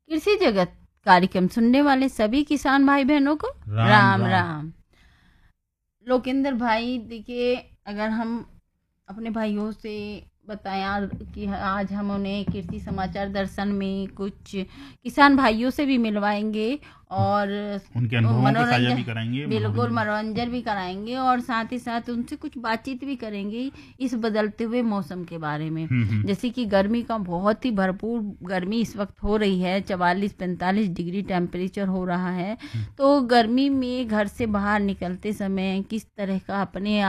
कृषि जगत कार्यक्रम सुनने वाले सभी किसान भाई बहनों को राम राम। लोकेंद्र भाई, देखिए, अगर हम अपने भाइयों से बताएं कि आज हम उन्हें कृषि समाचार दर्शन में कुछ किसान भाइयों से भी मिलवाएंगे और उनके अनुभवों को साझा भी कराएंगे, बिल्कुल मनोरंजन भी कराएंगे और साथ ही साथ उनसे कुछ बातचीत भी करेंगे इस बदलते हुए मौसम के बारे में। जैसे कि गर्मी का बहुत ही भरपूर गर्मी इस वक्त हो रही है, 44-45 डिग्री टेम्परेचर हो रहा है। तो गर्मी में घर से बाहर निकलते समय किस तरह का अपने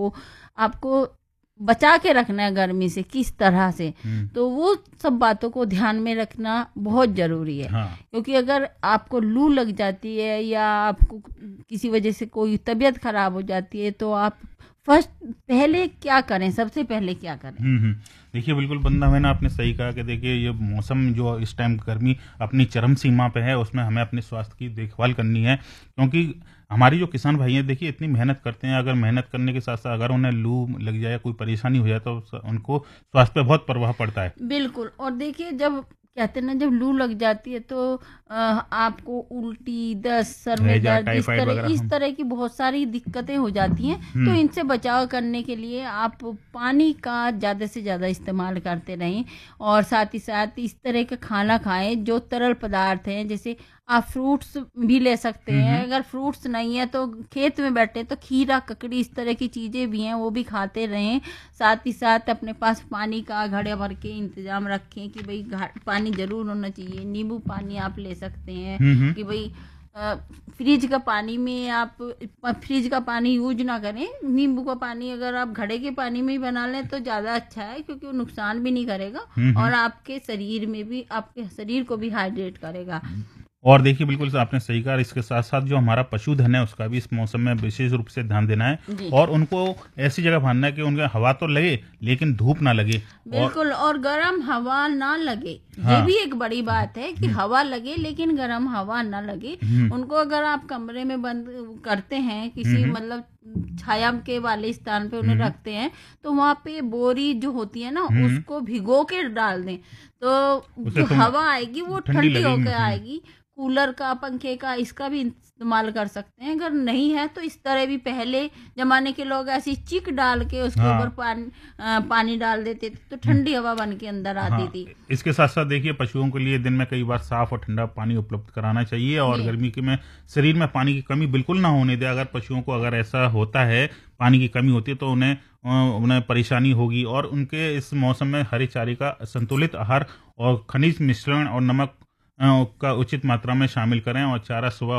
आपको बचा के रखना है गर्मी से, किस तरह से, तो वो सब बातों को ध्यान में रखना बहुत जरूरी है। हाँ। क्योंकि अगर आपको लू लग जाती है या आपको किसी वजह से कोई तबीयत खराब हो जाती है तो आप पहले क्या करें, सबसे पहले क्या करें? देखिए, बिल्कुल बंदा मैंने आपने सही कहा कि देखिए ये मौसम जो इस टाइम गर्मी अपनी चरम सीमा पे है, उसमें हमें अपने स्वास्थ्य की देखभाल करनी है। क्योंकि हमारी जो किसान भाई हैं, देखिए इतनी मेहनत करते हैं, अगर मेहनत करने के साथ साथ अगर उन्हें लू लग जाए, कोई परेशानी हो जाए तो उनको स्वास्थ्य पे बहुत प्रभाव पड़ता है। बिल्कुल। और देखिए, जब कहते हैं ना, जब लू लग जाती है तो आपको उल्टी, दस्त, सर में दर्द, इस तरह की बहुत सारी दिक्कतें हो जाती हैं। तो इनसे बचाव करने के लिए आप पानी का ज़्यादा से ज़्यादा इस्तेमाल करते रहें और साथ ही साथ इस तरह का खाना खाएं जो तरल पदार्थ हैं। जैसे आप फ्रूट्स भी ले सकते हैं, अगर फ्रूट्स नहीं है तो खेत में बैठे तो खीरा, ककड़ी, इस तरह की चीज़ें भी हैं, वो भी खाते रहें। साथ ही साथ अपने पास पानी का घड़े भर के इंतजाम रखें कि भाई पानी जरूर होना चाहिए। नींबू पानी आप ले सकते हैं कि भाई फ्रिज का पानी में आप फ्रिज का पानी यूज ना करें। नींबू का पानी अगर आप घड़े के पानी में ही बना लें तो ज़्यादा अच्छा है, क्योंकि वो नुकसान भी नहीं करेगा और आपके शरीर को भी हाइड्रेट करेगा। और देखिए, बिल्कुल आपने सही कहा। इसके साथ साथ जो हमारा पशुधन है उसका भी इस मौसम में विशेष रूप से ध्यान देना है और उनको ऐसी जगह बांधना है कि उनके हवा तो लगे लेकिन धूप ना लगे। बिल्कुल। और गर्म हवा ना लगे। हाँ। ये भी एक बड़ी बात है कि हवा लगे लेकिन गर्म हवा ना लगे। उनको अगर आप कमरे में बंद करते हैं, किसी मतलब छाया के वाले स्थान पे उन्हें रखते हैं, तो वहाँ पे बोरी जो होती है ना, उसको भिगो के डाल दें तो जो हवा आएगी वो ठंडी होकर आएगी। कूलर का, पंखे का, इसका भी इस्तेमाल कर सकते हैं। अगर नहीं है तो इस तरह भी पहले जमाने के लोग ऐसी चिक डाल के उसके ऊपर पानी डाल देते थे तो ठंडी हवा बन के अंदर आती थी। इसके साथ साथ देखिए, पशुओं के लिए दिन में कई बार साफ और ठंडा पानी उपलब्ध कराना चाहिए और गर्मी के में शरीर में पानी की कमी बिल्कुल ना होने दे। अगर पशुओं को अगर ऐसा होता है, पानी की कमी होती है, तो उन्हें परेशानी होगी। और उनके इस मौसम में हरे चारे का संतुलित आहार और खनिज मिश्रण और नमक का उचित मात्रा में शामिल करें और चारा सुबह